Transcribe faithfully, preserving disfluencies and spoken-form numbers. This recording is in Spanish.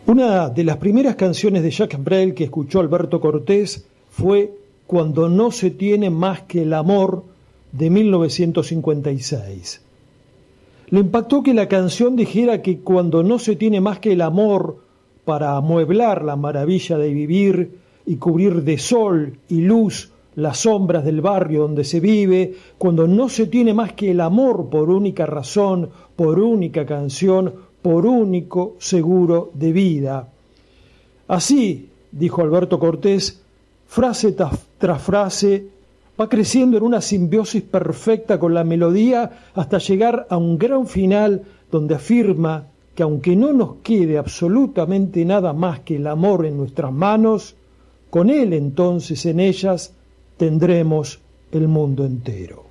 Una de las primeras canciones de Jacques Brel que escuchó Alberto Cortés fue Cuando no se tiene más que el amor, de mil novecientos cincuenta y seis. Le impactó que la canción dijera que cuando no se tiene más que el amor para amueblar la maravilla de vivir y cubrir de sol y luz las sombras del barrio donde se vive, cuando no se tiene más que el amor por única razón, por única canción, por único seguro de vida. Así, dijo Alberto Cortés, frase tras frase, va creciendo en una simbiosis perfecta con la melodía hasta llegar a un gran final donde afirma que aunque no nos quede absolutamente nada más que el amor en nuestras manos, con él entonces en ellas tendremos el mundo entero.